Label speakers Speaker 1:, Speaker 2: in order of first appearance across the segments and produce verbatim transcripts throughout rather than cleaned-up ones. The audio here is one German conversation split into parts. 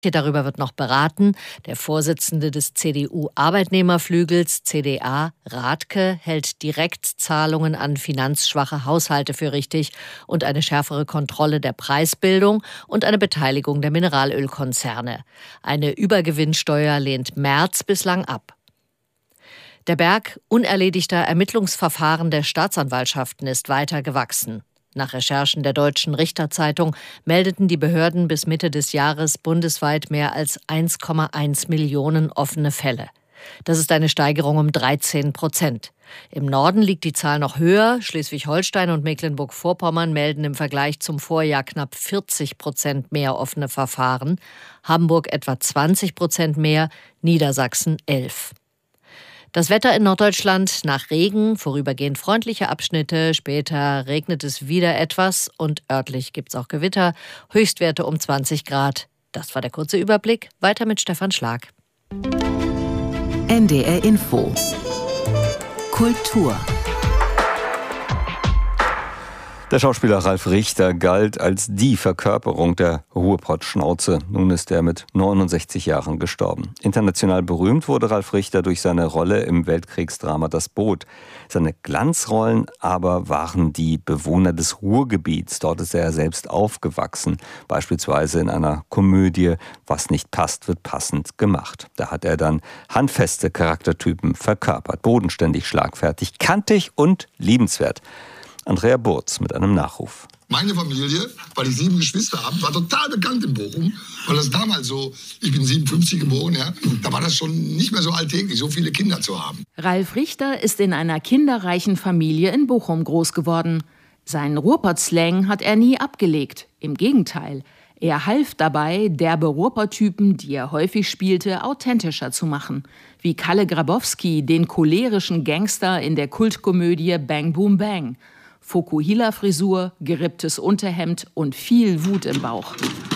Speaker 1: Darüber wird noch beraten. Der Vorsitzende des C D U-Arbeitnehmerflügels, C D A, Rathke, hält Direktzahlungen an finanzschwache Haushalte für richtig und eine schärfere Kontrolle der Preisbildung und eine Beteiligung der Mineralölkonzerne. Eine Übergewinnsteuer lehnt Merz bislang ab. Der Berg unerledigter Ermittlungsverfahren der Staatsanwaltschaften ist weiter gewachsen. Nach Recherchen der Deutschen Richterzeitung meldeten die Behörden bis Mitte des Jahres bundesweit mehr als eins Komma eins Millionen offene Fälle. Das ist eine Steigerung um dreizehn Prozent. Im Norden liegt die Zahl noch höher. Schleswig-Holstein und Mecklenburg-Vorpommern melden im Vergleich zum Vorjahr knapp vierzig Prozent mehr offene Verfahren. Hamburg etwa zwanzig Prozent mehr, Niedersachsen elf. Das Wetter in Norddeutschland: nach Regen, vorübergehend freundliche Abschnitte, später regnet es wieder etwas und örtlich gibt es auch Gewitter, Höchstwerte um zwanzig Grad. Das war der kurze Überblick. Weiter mit Stefan Schlag.
Speaker 2: N D R Info Kultur.
Speaker 3: Der Schauspieler Ralf Richter galt als die Verkörperung der Ruhrpott-Schnauze. Nun ist er mit neunundsechzig Jahren gestorben. International berühmt wurde Ralf Richter durch seine Rolle im Weltkriegsdrama Das Boot. Seine Glanzrollen aber waren die Bewohner des Ruhrgebiets. Dort ist er selbst aufgewachsen. Beispielsweise in einer Komödie Was nicht passt, wird passend gemacht. Da hat er dann handfeste Charaktertypen verkörpert. Bodenständig, schlagfertig, kantig und liebenswert. Andrea Burz mit einem Nachruf.
Speaker 4: Meine Familie, weil ich sieben Geschwister habe, war total bekannt in Bochum. Weil das damals so, ich bin siebenundfünfzig geboren, ja, da war das schon nicht mehr so alltäglich, so viele Kinder zu haben.
Speaker 5: Ralf Richter ist in einer kinderreichen Familie in Bochum groß geworden. Seinen Ruhrpott-Slang hat er nie abgelegt. Im Gegenteil, er half dabei, derbe Ruhrpott-Typen, die er häufig spielte, authentischer zu machen. Wie Kalle Grabowski, den cholerischen Gangster in der Kultkomödie Bang Boom Bang. Fokuhila-Frisur, geripptes Unterhemd und viel Wut im Bauch.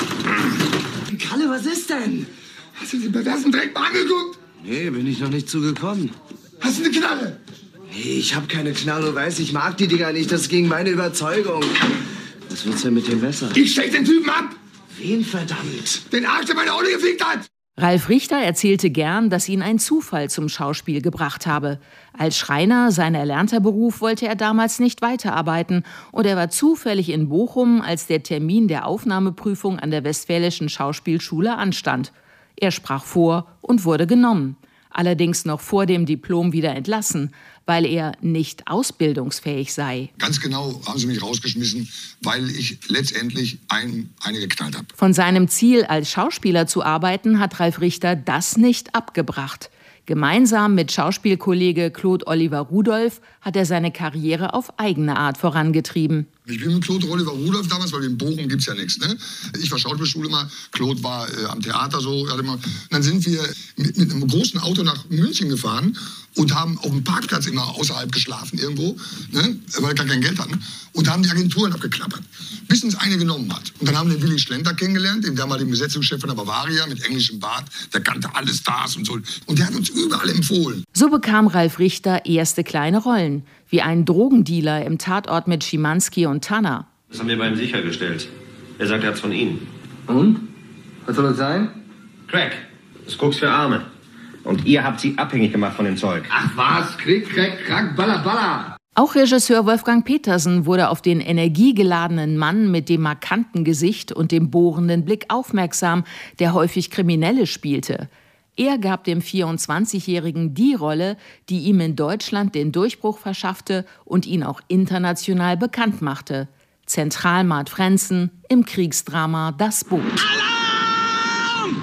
Speaker 6: Kalle, was ist denn?
Speaker 4: Hast du den perversen Dreck mal angeguckt?
Speaker 6: Nee, bin ich noch nicht zugekommen.
Speaker 4: Hast du eine Knarre?
Speaker 6: Nee, ich hab keine Knarre, du weißt, ich mag die Dinger nicht, das ist gegen meine Überzeugung. Was willst du denn mit dem Messer?
Speaker 4: Ich steck den Typen ab!
Speaker 6: Wen verdammt?
Speaker 4: Den Arsch, der meine Olle gefickt hat!
Speaker 5: Ralf Richter erzählte gern, dass ihn ein Zufall zum Schauspiel gebracht habe. Als Schreiner, sein erlernter Beruf, wollte er damals nicht weiterarbeiten und er war zufällig in Bochum, als der Termin der Aufnahmeprüfung an der Westfälischen Schauspielschule anstand. Er sprach vor und wurde genommen. Allerdings noch vor dem Diplom wieder entlassen, weil er nicht ausbildungsfähig sei.
Speaker 4: Ganz genau haben sie mich rausgeschmissen, weil ich letztendlich ein, eine geknallt habe.
Speaker 5: Von seinem Ziel, als Schauspieler zu arbeiten, hat Ralf Richter das nicht abgebracht. Gemeinsam mit Schauspielkollege Claude Oliver Rudolph hat er seine Karriere auf eigene Art vorangetrieben.
Speaker 4: Ich bin mit Claude Oliver Rudolph damals, weil in Bochum gibt's ja nichts. Ne? Ich war Schauspielschule mal, Claude war äh, am Theater so. Hatte mal, dann sind wir mit, mit einem großen Auto nach München gefahren und haben auf dem Parkplatz immer außerhalb geschlafen irgendwo, ne? Weil wir gar kein Geld hatten. Und haben die Agenturen abgeklappert, bis uns eine genommen hat. Und dann haben wir den Willy Schlenter kennengelernt, den damaligen Besetzungschef von der Bavaria mit englischem Bart. Der kannte alle Stars und so. Und der hat uns überall empfohlen.
Speaker 5: So bekam Ralf Richter erste kleine Rollen, wie ein Drogendealer im Tatort mit Schimanski und Tanner.
Speaker 7: Das haben wir bei ihm sichergestellt. Er sagt, er hat's von Ihnen.
Speaker 6: Und? Was soll das sein?
Speaker 7: Crack. Das Koks für Arme. Und ihr habt sie abhängig gemacht von dem Zeug.
Speaker 6: Ach was, Krieg, Crack, Crack, Baller, Baller.
Speaker 5: Auch Regisseur Wolfgang Petersen wurde auf den energiegeladenen Mann mit dem markanten Gesicht und dem bohrenden Blick aufmerksam, der häufig Kriminelle spielte. Er gab dem vierundzwanzigjährigen die Rolle, die ihm in Deutschland den Durchbruch verschaffte und ihn auch international bekannt machte. Zentralmart Frenzen im Kriegsdrama Das Boot. Alarm!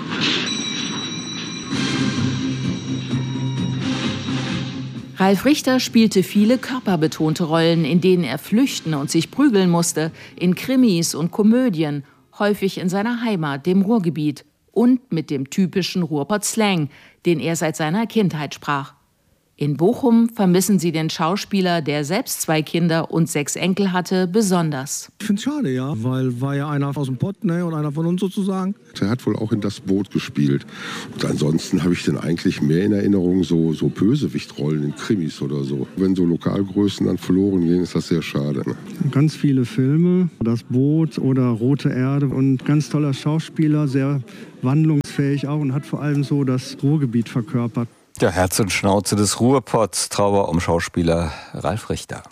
Speaker 5: Ralf Richter spielte viele körperbetonte Rollen, in denen er flüchten und sich prügeln musste, in Krimis und Komödien, häufig in seiner Heimat, dem Ruhrgebiet. Und mit dem typischen Ruhrpott-Slang, den er seit seiner Kindheit sprach. In Bochum vermissen sie den Schauspieler, der selbst zwei Kinder und sechs Enkel hatte, besonders.
Speaker 8: Ich finde es schade, ja, weil war ja einer aus dem Pott, ne, und einer von uns sozusagen.
Speaker 9: Er hat wohl auch in Das Boot gespielt. Und ansonsten habe ich den eigentlich mehr in Erinnerung, so, so Bösewichtrollen in Krimis oder so. Wenn so Lokalgrößen dann verloren gehen, ist das sehr schade. Ne?
Speaker 8: Ganz viele Filme, Das Boot oder Rote Erde und ganz toller Schauspieler, sehr wandlungsfähig auch und hat vor allem so das Ruhrgebiet verkörpert.
Speaker 3: Der Herz und Schnauze des Ruhrpots, Trauer um Schauspieler Ralf Richter.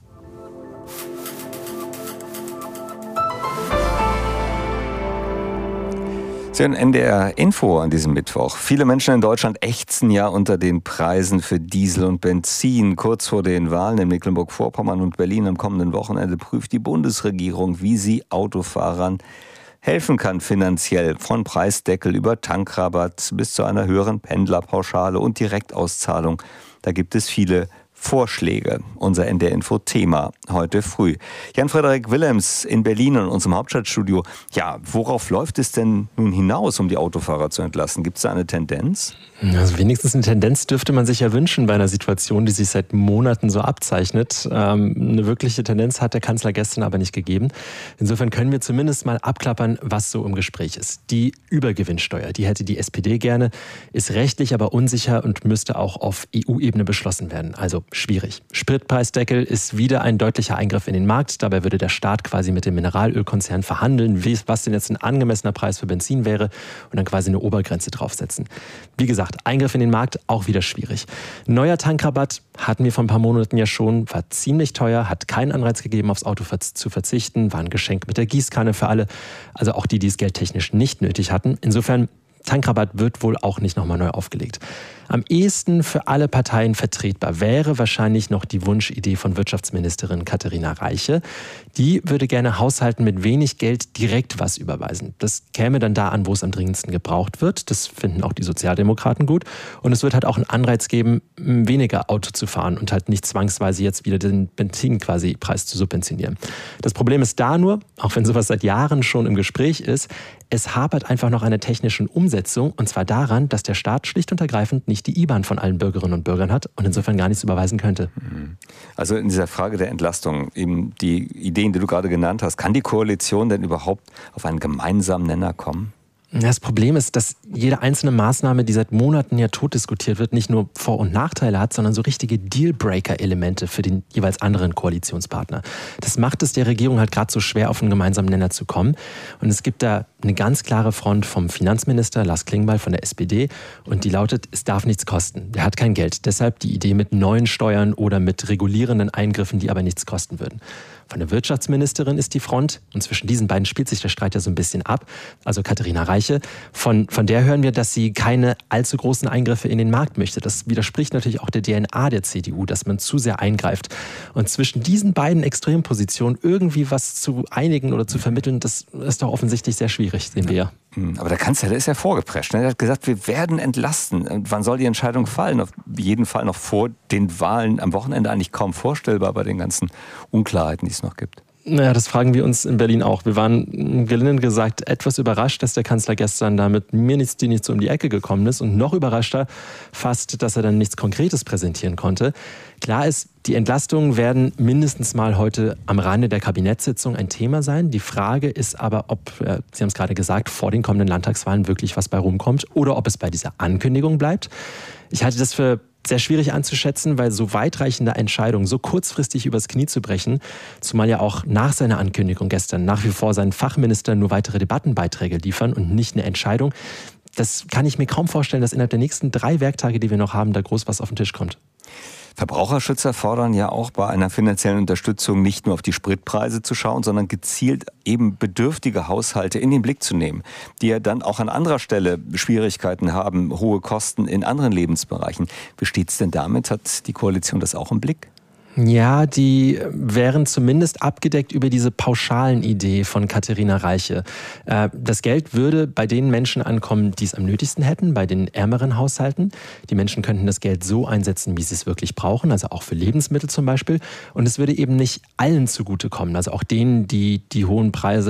Speaker 3: Sie hören N D R Info an diesem Mittwoch. Viele Menschen in Deutschland ächzen ja unter den Preisen für Diesel und Benzin. Kurz vor den Wahlen in Mecklenburg-Vorpommern und Berlin am kommenden Wochenende prüft die Bundesregierung, wie sie Autofahrern helfen kann finanziell, von Preisdeckel über Tankrabatt bis zu einer höheren Pendlerpauschale und Direktauszahlung. Da gibt es viele Vorschläge. Unser N D R-Info-Thema heute früh. Jan-Frederik Willems in Berlin in unserem Hauptstadtstudio. Ja, worauf läuft es denn nun hinaus, um die Autofahrer zu entlasten? Gibt es da eine Tendenz?
Speaker 10: Also wenigstens eine Tendenz dürfte man sich ja wünschen bei einer Situation, die sich seit Monaten so abzeichnet. Ähm, eine wirkliche Tendenz hat der Kanzler gestern aber nicht gegeben. Insofern können wir zumindest mal abklappern, was so im Gespräch ist. Die Übergewinnsteuer, die hätte die S P D gerne, ist rechtlich aber unsicher und müsste auch auf E U-Ebene beschlossen werden. Also schwierig. Spritpreisdeckel ist wieder ein deutlicher Eingriff in den Markt. Dabei würde der Staat quasi mit dem Mineralölkonzern verhandeln, was denn jetzt ein angemessener Preis für Benzin wäre und dann quasi eine Obergrenze draufsetzen. Wie gesagt, Eingriff in den Markt, auch wieder schwierig. Neuer Tankrabatt hatten wir vor ein paar Monaten ja schon, war ziemlich teuer, hat keinen Anreiz gegeben, aufs Auto zu verzichten, war ein Geschenk mit der Gießkanne für alle, also auch die, die es geldtechnisch nicht nötig hatten. Insofern, Tankrabatt wird wohl auch nicht nochmal neu aufgelegt. Am ehesten für alle Parteien vertretbar wäre wahrscheinlich noch die Wunschidee von Wirtschaftsministerin Katharina Reiche. Die würde gerne Haushalten mit wenig Geld direkt was überweisen. Das käme dann da an, wo es am dringendsten gebraucht wird. Das finden auch die Sozialdemokraten gut. Und es wird halt auch einen Anreiz geben, weniger Auto zu fahren und halt nicht zwangsweise jetzt wieder den Benzin quasi Preis zu subventionieren. Das Problem ist da nur, auch wenn sowas seit Jahren schon im Gespräch ist, es hapert einfach noch an der technischen Umsetzung, und zwar daran, dass der Staat schlicht und ergreifend nicht die I B A N von allen Bürgerinnen und Bürgern hat und insofern gar nichts überweisen könnte.
Speaker 3: Also in dieser Frage der Entlastung, eben die Ideen, die du gerade genannt hast, kann die Koalition denn überhaupt auf einen gemeinsamen Nenner kommen?
Speaker 10: Das Problem ist, dass jede einzelne Maßnahme, die seit Monaten ja tot diskutiert wird, nicht nur Vor- und Nachteile hat, sondern so richtige Dealbreaker-Elemente für den jeweils anderen Koalitionspartner. Das macht es der Regierung halt gerade so schwer, auf einen gemeinsamen Nenner zu kommen. Und es gibt da eine ganz klare Front vom Finanzminister Lars Klingbeil von der S P D und die lautet, es darf nichts kosten. Der hat kein Geld. Deshalb die Idee mit neuen Steuern oder mit regulierenden Eingriffen, die aber nichts kosten würden. Von der Wirtschaftsministerin ist die Front, und zwischen diesen beiden spielt sich der Streit ja so ein bisschen ab, also Katharina Reiche. Von, von der hören wir, dass sie keine allzu großen Eingriffe in den Markt möchte. Das widerspricht natürlich auch der D N A der C D U, dass man zu sehr eingreift. Und zwischen diesen beiden Extrempositionen irgendwie was zu einigen oder zu vermitteln, das ist doch offensichtlich sehr schwierig, sehen wir ja.
Speaker 3: Aber der Kanzler, der ist ja vorgeprescht. Ne? Er hat gesagt, wir werden entlasten. Und wann soll die Entscheidung fallen? Auf jeden Fall noch vor den Wahlen am Wochenende, eigentlich kaum vorstellbar bei den ganzen Unklarheiten, die es noch gibt.
Speaker 10: Naja, das fragen wir uns in Berlin auch. Wir waren, gelinde gesagt, etwas überrascht, dass der Kanzler gestern da mit mir nichts, die nicht so um die Ecke gekommen ist. Und noch überraschter fast, dass er dann nichts Konkretes präsentieren konnte. Klar ist, die Entlastungen werden mindestens mal heute am Rande der Kabinettssitzung ein Thema sein. Die Frage ist aber, ob, äh, Sie haben es gerade gesagt, vor den kommenden Landtagswahlen wirklich was bei rumkommt oder ob es bei dieser Ankündigung bleibt. Ich halte das für sehr schwierig anzuschätzen, weil so weitreichende Entscheidungen so kurzfristig übers Knie zu brechen, zumal ja auch nach seiner Ankündigung gestern nach wie vor seinen Fachministern nur weitere Debattenbeiträge liefern und nicht eine Entscheidung, das kann ich mir kaum vorstellen, dass innerhalb der nächsten drei Werktage, die wir noch haben, da groß was auf den Tisch kommt.
Speaker 3: Verbraucherschützer fordern ja auch bei einer finanziellen Unterstützung nicht nur auf die Spritpreise zu schauen, sondern gezielt eben bedürftige Haushalte in den Blick zu nehmen, die ja dann auch an anderer Stelle Schwierigkeiten haben, hohe Kosten in anderen Lebensbereichen. Wie steht's denn damit? Hat die Koalition das auch im Blick?
Speaker 10: Ja, die wären zumindest abgedeckt über diese pauschalen Idee von Katharina Reiche. Das Geld würde bei den Menschen ankommen, die es am nötigsten hätten, bei den ärmeren Haushalten. Die Menschen könnten das Geld so einsetzen, wie sie es wirklich brauchen, also auch für Lebensmittel zum Beispiel. Und es würde eben nicht allen zugutekommen, also auch denen, die die hohen Preise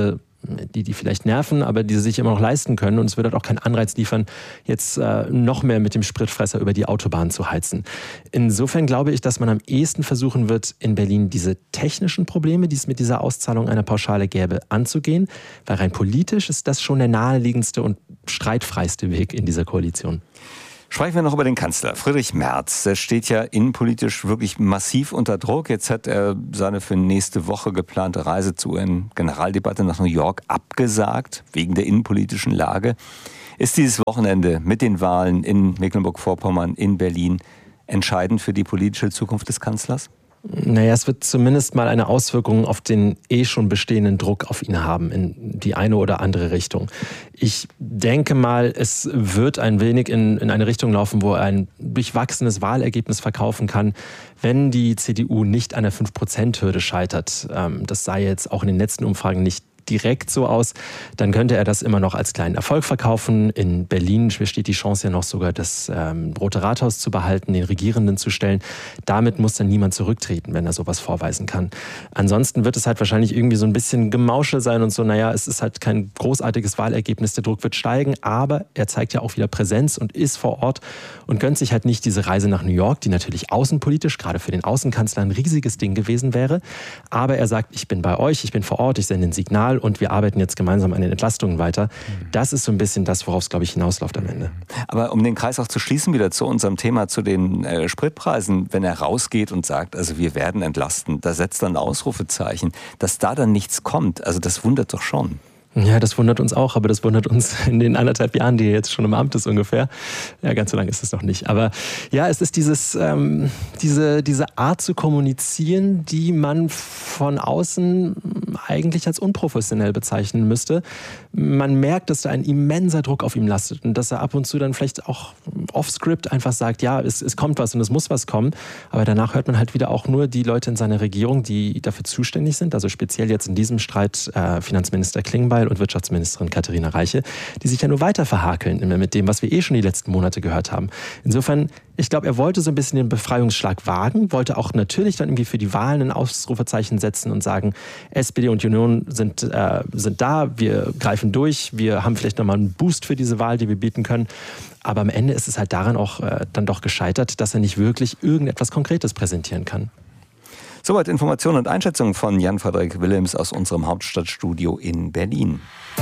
Speaker 10: die die vielleicht nerven, aber die sie sich immer noch leisten können. Und es wird halt auch keinen Anreiz liefern, jetzt äh, noch mehr mit dem Spritfresser über die Autobahn zu heizen. Insofern glaube ich, dass man am ehesten versuchen wird, in Berlin diese technischen Probleme, die es mit dieser Auszahlung einer Pauschale gäbe, anzugehen. Weil rein politisch ist das schon der naheliegendste und streitfreiste Weg in dieser Koalition.
Speaker 3: Sprechen wir noch über den Kanzler, Friedrich Merz. Der steht ja innenpolitisch wirklich massiv unter Druck. Jetzt hat er seine für nächste Woche geplante Reise zur U N-Generaldebatte nach New York abgesagt, wegen der innenpolitischen Lage. Ist dieses Wochenende mit den Wahlen in Mecklenburg-Vorpommern, in Berlin, entscheidend für die politische Zukunft des Kanzlers?
Speaker 10: Naja, es wird zumindest mal eine Auswirkung auf den eh schon bestehenden Druck auf ihn haben, in die eine oder andere Richtung. Ich denke mal, es wird ein wenig in, in eine Richtung laufen, wo er ein durchwachsenes Wahlergebnis verkaufen kann, wenn die C D U nicht an der fünf Prozent Hürde scheitert. Das sah jetzt auch in den letzten Umfragen nicht direkt so aus, dann könnte er das immer noch als kleinen Erfolg verkaufen. In Berlin besteht die Chance ja noch sogar, das ähm, Rote Rathaus zu behalten, den Regierenden zu stellen. Damit muss dann niemand zurücktreten, wenn er sowas vorweisen kann. Ansonsten wird es halt wahrscheinlich irgendwie so ein bisschen Gemauschel sein und so, naja, es ist halt kein großartiges Wahlergebnis, der Druck wird steigen, aber er zeigt ja auch wieder Präsenz und ist vor Ort und gönnt sich halt nicht diese Reise nach New York, die natürlich außenpolitisch, gerade für den Außenkanzler, ein riesiges Ding gewesen wäre. Aber er sagt, ich bin bei euch, ich bin vor Ort, ich sende ein Signal und wir arbeiten jetzt gemeinsam an den Entlastungen weiter. Das ist so ein bisschen das, worauf es, glaube ich, hinausläuft am Ende.
Speaker 3: Aber um den Kreis auch zu schließen, wieder zu unserem Thema, zu den äh, Spritpreisen, wenn er rausgeht und sagt, also wir werden entlasten, da setzt dann ein Ausrufezeichen, dass da dann nichts kommt, also das wundert doch schon.
Speaker 10: Ja, das wundert uns auch, aber das wundert uns in den anderthalb Jahren, die er jetzt schon im Amt ist ungefähr. Ja, ganz so lange ist es noch nicht. Aber ja, es ist dieses, ähm, diese, diese Art zu kommunizieren, die man von außen eigentlich als unprofessionell bezeichnen müsste. Man merkt, dass da ein immenser Druck auf ihm lastet und dass er ab und zu dann vielleicht auch off-script einfach sagt, ja, es, es kommt was und es muss was kommen. Aber danach hört man halt wieder auch nur die Leute in seiner Regierung, die dafür zuständig sind. Also speziell jetzt in diesem Streit äh, Finanzminister Klingbeil und Wirtschaftsministerin Katharina Reiche, die sich ja nur weiter verhakeln mit dem, was wir eh schon die letzten Monate gehört haben. Insofern, ich glaube, er wollte so ein bisschen den Befreiungsschlag wagen, wollte auch natürlich dann irgendwie für die Wahlen ein Ausrufezeichen setzen und sagen, S P D und Union sind, äh, sind da, wir greifen durch, wir haben vielleicht nochmal einen Boost für diese Wahl, die wir bieten können. Aber am Ende ist es halt daran auch äh, dann doch gescheitert, dass er nicht wirklich irgendetwas Konkretes präsentieren kann.
Speaker 3: Soweit Informationen und Einschätzungen von Jan-Frederik Willems aus unserem Hauptstadtstudio in Berlin.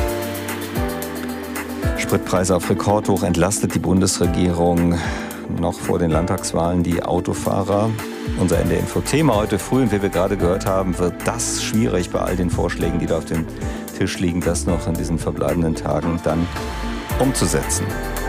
Speaker 3: Spritpreise auf Rekordhoch, entlastet die Bundesregierung noch vor den Landtagswahlen die Autofahrer. Unser N D R-Info-Thema heute früh, und wie wir gerade gehört haben, wird das schwierig bei all den Vorschlägen, die da auf dem Tisch liegen, das noch in diesen verbleibenden Tagen dann umzusetzen.